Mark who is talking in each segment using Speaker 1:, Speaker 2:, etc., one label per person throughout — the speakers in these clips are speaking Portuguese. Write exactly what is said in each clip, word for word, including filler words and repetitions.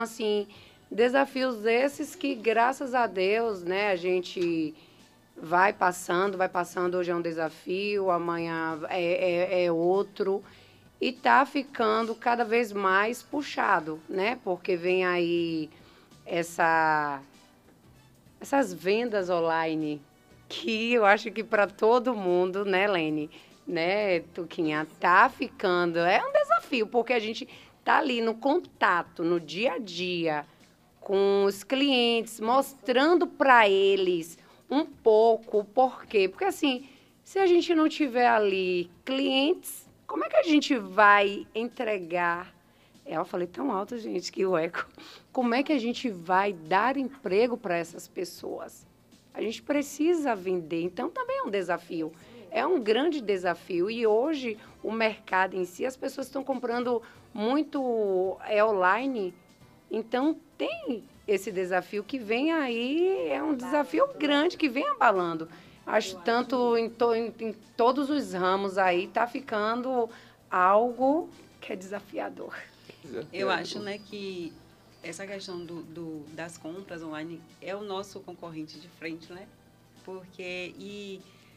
Speaker 1: Assim, desafios esses que, graças a Deus, né, a gente vai passando, vai passando, hoje é um desafio, amanhã é, é, é outro, e tá ficando cada vez mais puxado, né, porque vem aí essa, essas vendas online, que eu acho que para todo mundo, né, Lene, né, Tuquinha, tá ficando, é um desafio, porque a gente tá ali no contato, no dia a dia, com os clientes, mostrando para eles um pouco o porquê. Porque, assim, se a gente não tiver ali clientes, como é que a gente vai entregar? É, eu falei tão alto, gente, que o eco. Como é que a gente vai dar emprego para essas pessoas? A gente precisa vender, então também é um desafio. É um grande desafio. E hoje, o mercado em si, as pessoas estão comprando muito é, online. Então, tem esse desafio que vem aí, é um desafio grande que vem abalando. Acho tanto em, to, em, em todos os ramos aí, está ficando algo que é desafiador.
Speaker 2: Eu acho, né, que essa questão do, do, das compras online é o nosso concorrente de frente, né? Porque e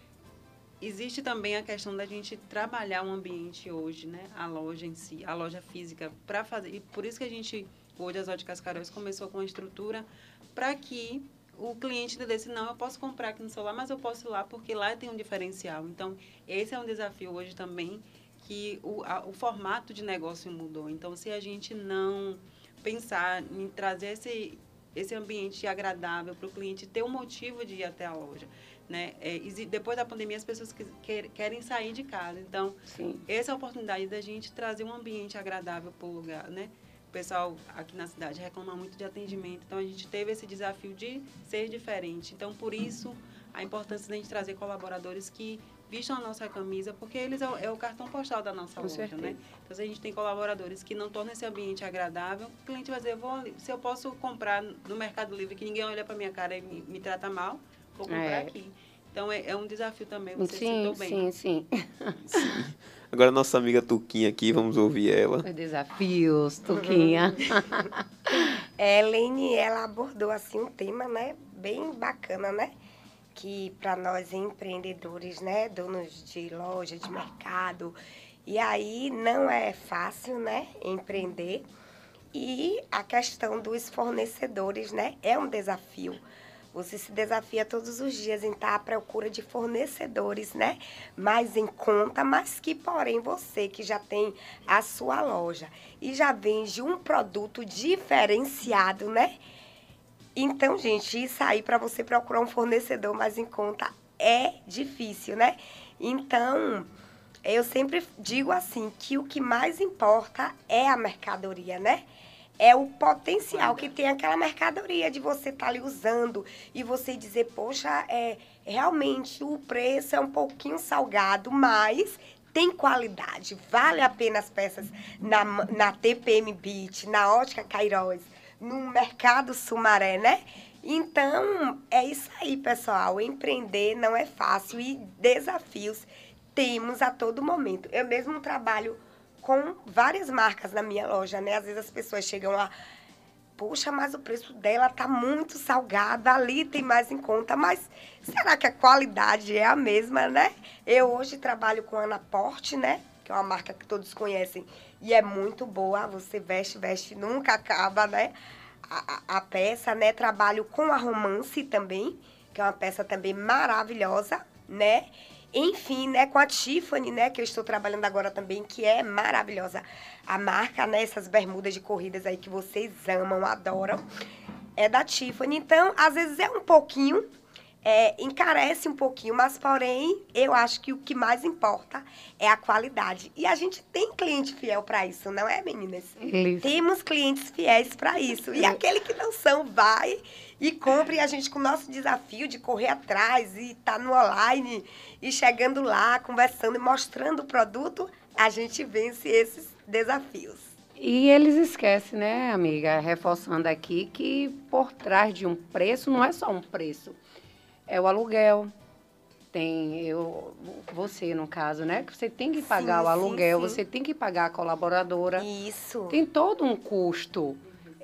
Speaker 2: existe também a questão da gente trabalhar o ambiente hoje, né? A loja em si, a loja física, para fazer. E por isso que a gente, hoje, as Óticas Caróis começou com a estrutura para que o cliente entendesse, não, eu posso comprar aqui no celular, mas eu posso ir lá porque lá tem um diferencial. Então, esse é um desafio hoje também, que o, a, o formato de negócio mudou. Então, se a gente não pensar em trazer esse, esse ambiente agradável para o cliente ter um motivo de ir até a loja, né? É, depois da pandemia, as pessoas que, que, querem sair de casa. Então,
Speaker 1: Sim.
Speaker 2: Essa é a oportunidade da gente trazer um ambiente agradável para o lugar, né? O pessoal aqui na cidade reclama muito de atendimento, então a gente teve esse desafio de ser diferente. Então, por isso, a importância da gente trazer colaboradores que vistam a nossa camisa, porque eles é o, é o cartão postal da nossa
Speaker 1: Com
Speaker 2: loja,
Speaker 1: certeza.
Speaker 2: né? Então, se a gente tem colaboradores que não tornam esse ambiente agradável, o cliente vai dizer, vou ali. Se eu posso comprar no Mercado Livre, que ninguém olha para minha cara e me, me trata mal, vou comprar
Speaker 1: É.
Speaker 2: aqui. Então, é, é um desafio também, você
Speaker 1: Sim,
Speaker 2: citou bem.
Speaker 1: sim, sim.
Speaker 3: Sim. Agora, nossa amiga Tuquinha aqui, vamos ouvir ela.
Speaker 1: Os desafios, Tuquinha.
Speaker 4: Ellen, ela abordou assim um tema, né, bem bacana, né? Que para nós empreendedores, né, donos de loja, de mercado, e aí não é fácil, né, empreender. E a questão dos fornecedores, né, é um desafio. Você se desafia todos os dias em estar à procura de fornecedores, né? Mais em conta, mas que, porém, você que já tem a sua loja e já vende um produto diferenciado, né? Então, gente, isso aí para você procurar um fornecedor mais em conta é difícil, né? Então, eu sempre digo assim, que o que mais importa é a mercadoria, né? É o potencial que tem aquela mercadoria de você estar ali usando e você dizer, poxa, é, realmente o preço é um pouquinho salgado, mas tem qualidade, vale a pena as peças na, na T P M Beach, na Ótica Cairós, no Mercado Sumaré, né? Então, é isso aí, pessoal. Empreender não é fácil e desafios temos a todo momento. Eu mesmo trabalho com várias marcas na minha loja, né? Às vezes as pessoas chegam lá, poxa, mas o preço dela tá muito salgado, ali tem mais em conta, mas será que a qualidade é a mesma, né? Eu hoje trabalho com a Anaporte, né? Que é uma marca que todos conhecem e é muito boa, você veste, veste, nunca acaba, né? A, a, a peça, né? Trabalho com a Romance também, que é uma peça também maravilhosa, né? Enfim, né, com a Tiffany, né, que eu estou trabalhando agora também, que é maravilhosa. A marca, né, essas bermudas de corridas aí que vocês amam, adoram, é da Tiffany. Então, às vezes é um pouquinho, é, encarece um pouquinho, mas, porém, eu acho que o que mais importa é a qualidade. E a gente tem cliente fiel para isso, não é, meninas?
Speaker 1: Isso.
Speaker 4: Temos clientes fiéis para isso. E aquele que não são, vai e compra. E a gente, com o nosso desafio de correr atrás e estar tá no online e chegando lá, conversando e mostrando o produto, a gente vence esses desafios.
Speaker 1: E eles esquecem, né, amiga, reforçando aqui, que por trás de um preço não é só um preço. É o aluguel, tem eu, você no caso, né? Que você tem que pagar
Speaker 4: Sim,
Speaker 1: o aluguel,
Speaker 4: sim, sim.
Speaker 1: você tem que pagar a colaboradora.
Speaker 4: Isso.
Speaker 1: Tem todo um custo.